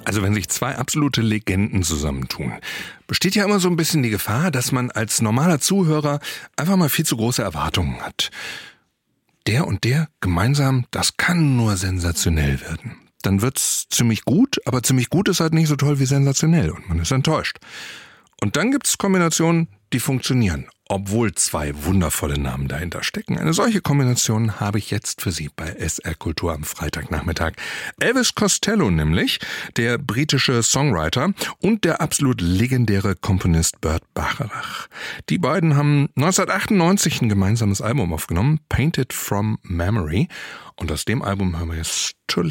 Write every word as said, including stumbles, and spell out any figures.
Also wenn sich zwei absolute Legenden zusammentun, besteht ja immer so ein bisschen die Gefahr, dass man als normaler Zuhörer einfach mal viel zu große Erwartungen hat. Der und der gemeinsam, das kann nur sensationell werden. Dann wird's ziemlich gut, aber ziemlich gut ist halt nicht so toll wie sensationell und man ist enttäuscht. Und dann gibt's Kombinationen, die funktionieren, obwohl zwei wundervolle Namen dahinter stecken. Eine solche Kombination habe ich jetzt für Sie bei S R Kultur am Freitagnachmittag. Elvis Costello nämlich, der britische Songwriter und der absolut legendäre Komponist Burt Bacharach. Die beiden haben neunzehnhundertachtundneunzig ein gemeinsames Album aufgenommen, Painted from Memory. Und aus dem Album hören wir jetzt To